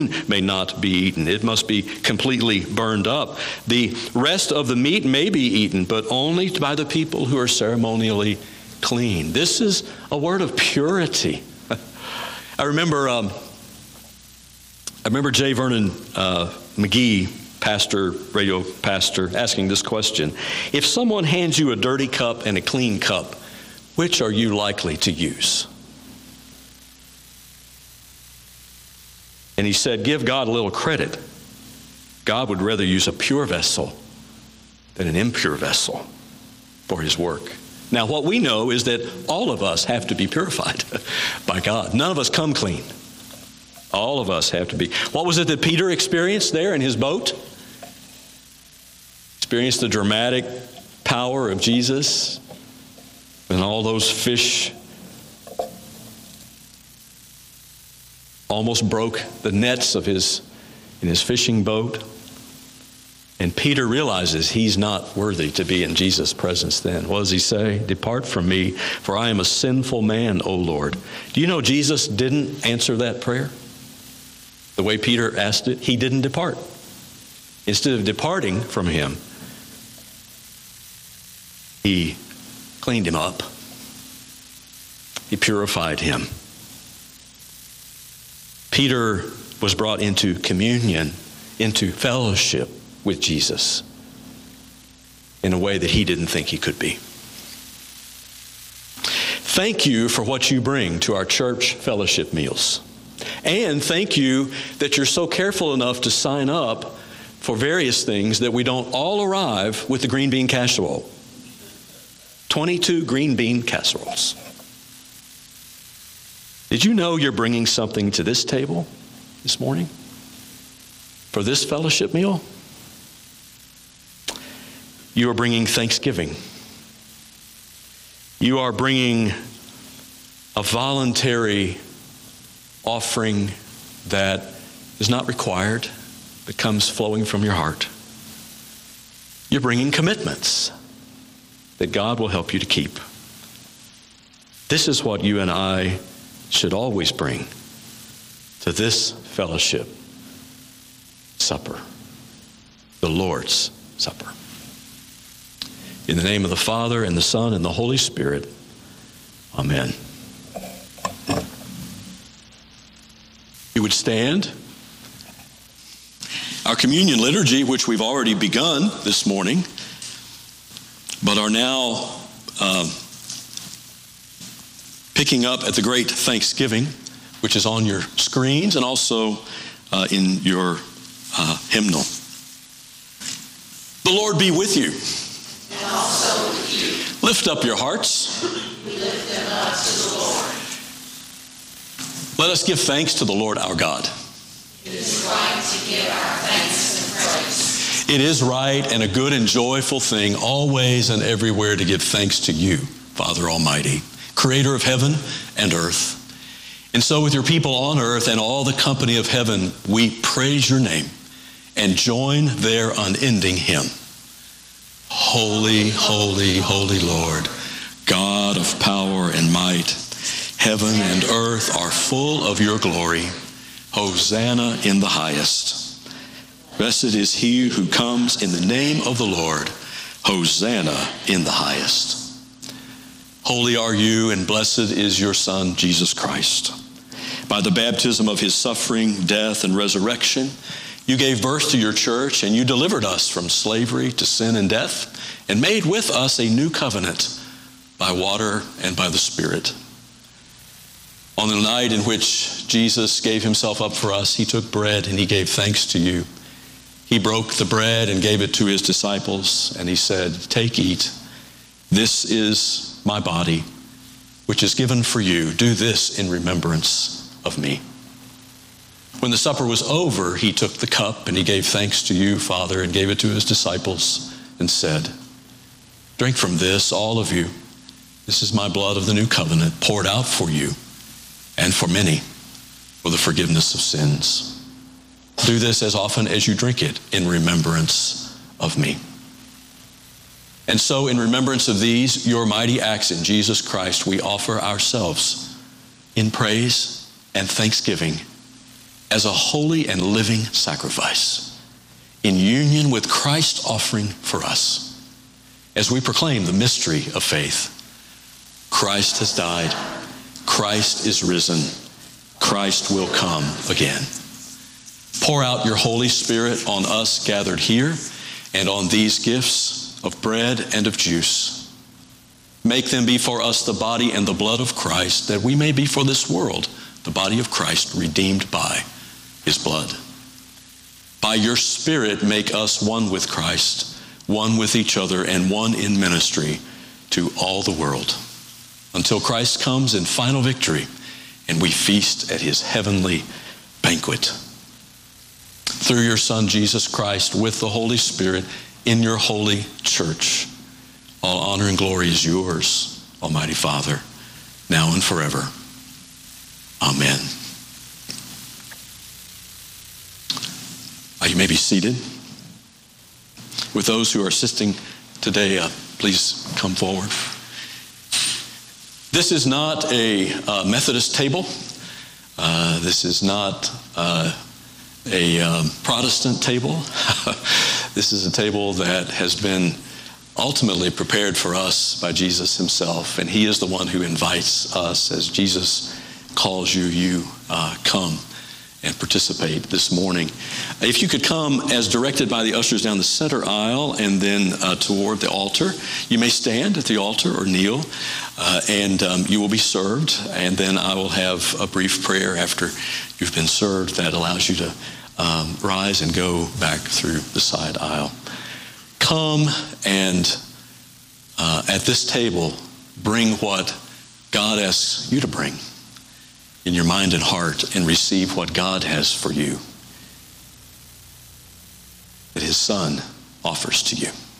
may not be eaten. It must be completely burned up. The rest of the meat may be eaten, but only by the people who are ceremonially clean. This is a word of purity. I remember J. Vernon McGee, radio pastor, asking this question. If someone hands you a dirty cup and a clean cup, which are you likely to use? And he said, give God a little credit. God would rather use a pure vessel than an impure vessel for his work. Now, what we know is that all of us have to be purified by God. None of us come clean. All of us have to be. What was it that Peter experienced there in his boat? Experienced the dramatic power of Jesus and all those fish almost broke the nets in his fishing boat. And Peter realizes he's not worthy to be in Jesus' presence then. What does he say? Depart from me, for I am a sinful man, O Lord. Do you know Jesus didn't answer that prayer the way Peter asked it? He didn't depart. Instead of departing from him, he cleaned him up. He purified him. Peter was brought into communion, into fellowship with Jesus in a way that he didn't think he could be. Thank you for what you bring to our church fellowship meals. And thank you that you're so careful enough to sign up for various things that we don't all arrive with the green bean casserole. 22 green bean casseroles. Did you know you're bringing something to this table this morning for this fellowship meal? You are bringing thanksgiving. You are bringing a voluntary offering that is not required, but comes flowing from your heart. You're bringing commitments that God will help you to keep. This is what you and I should always bring to this fellowship supper, the Lord's Supper. In the name of the Father, and the Son, and the Holy Spirit, amen. You would stand. Our communion liturgy, which we've already begun this morning, but are now picking up at the great Thanksgiving, which is on your screens and also in your hymnal. The Lord be with you. And also with you. Lift up your hearts. We lift them up to the Lord. Let us give thanks to the Lord our God. It is right to give our thanks and praise. It is right and a good and joyful thing always and everywhere to give thanks to you, Father Almighty, Creator of heaven and earth. And so with your people on earth and all the company of heaven, we praise your name and join their unending hymn. Holy, holy, holy Lord, God of power and might, heaven and earth are full of your glory. Hosanna in the highest. Blessed is he who comes in the name of the Lord. Hosanna in the highest. Holy are you, and blessed is your Son, Jesus Christ. By the baptism of his suffering, death, and resurrection, you gave birth to your church, and you delivered us from slavery to sin and death, and made with us a new covenant by water and by the Spirit. On the night in which Jesus gave himself up for us, he took bread and he gave thanks to you. He broke the bread and gave it to his disciples, and he said, "Take, eat. This is my body, which is given for you. Do this in remembrance of me." When the supper was over, he took the cup and he gave thanks to you, Father, and gave it to his disciples and said, "Drink from this, all of you. This is my blood of the new covenant, poured out for you and for many for the forgiveness of sins. Do this as often as you drink it in remembrance of me." And so in remembrance of these, your mighty acts in Jesus Christ, we offer ourselves in praise and thanksgiving as a holy and living sacrifice, in union with Christ's offering for us, as we proclaim the mystery of faith. Christ has died. Christ is risen. Christ will come again. Pour out your Holy Spirit on us gathered here and on these gifts of bread and of juice. Make them be for us the body and the blood of Christ, that we may be for this world the body of Christ, redeemed by his blood. By your Spirit, make us one with Christ, one with each other, and one in ministry to all the world, until Christ comes in final victory and we feast at his heavenly banquet. Through your Son, Jesus Christ, with the Holy Spirit, in your holy church, all honor and glory is yours, Almighty Father, now and forever. Amen. You may be seated. With those who are assisting today, please come forward. This is not a Methodist table. This is not a Protestant table. This is a table that has been ultimately prepared for us by Jesus himself, and he is the one who invites us. As Jesus calls you, you come and participate this morning. If you could come as directed by the ushers down the center aisle and then toward the altar. You may stand at the altar or kneel, and you will be served, and then I will have a brief prayer after you've been served that allows you to rise and go back through the side aisle. Come and at this table bring what God asks you to bring in your mind and heart, and receive what God has for you, that his Son offers to you.